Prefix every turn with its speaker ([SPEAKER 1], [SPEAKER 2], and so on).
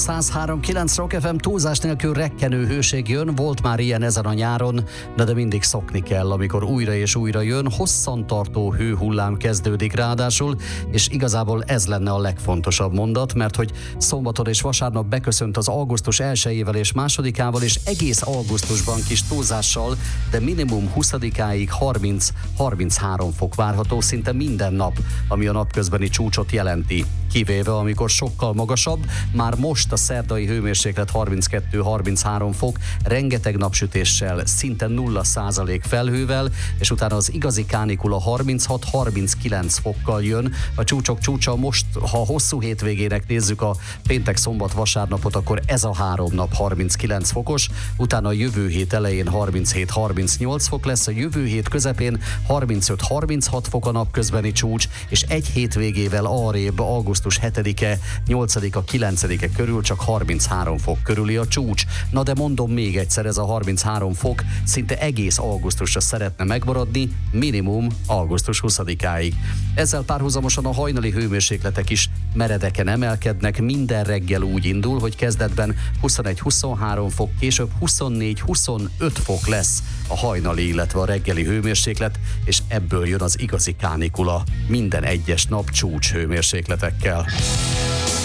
[SPEAKER 1] 103.9 Rock FM, túlzás nélkül rekkenő hőség jön, volt már ilyen ezen a nyáron, de mindig szokni kell, amikor újra és újra jön, hosszantartó hőhullám kezdődik ráadásul, és igazából ez lenne a legfontosabb mondat, mert hogy szombaton és vasárnap beköszönt az augusztus 1-ével és 2-ával, és egész augusztusban kis túlzással, de minimum 20-áig 30-33 fok várható szinte minden nap, ami a napközbeni csúcsot jelenti. Kivéve, amikor sokkal magasabb, már most a szerdai hőmérséklet 32-33 fok, rengeteg napsütéssel, szinte 0% felhővel, és utána az igazi kánikula 36-39 fokkal jön. A csúcsok csúcsa most, ha hosszú hétvégének nézzük a péntek, szombat, vasárnapot, akkor ez a 3 nap 39 fokos, utána a jövő hét elején 37-38 fok lesz, a jövő hét közepén 35-36 fok a napközbeni csúcs, és egy hétvégével arrébb augusztus 7-e, 8-a, 9-e körül csak 33 fok körüli a csúcs. Na de mondom még egyszer, ez a 33 fok szinte egész augusztusra szeretne megmaradni, minimum augusztus 20-áig. Ezzel párhuzamosan a hajnali hőmérsékletek is meredeken emelkednek, minden reggel úgy indul, hogy kezdetben 21-23 fok, később 24-25 fok lesz a hajnali, illetve a reggeli hőmérséklet, és ebből jön az igazi kánikula minden egyes nap csúcs hőmérsékletekkel.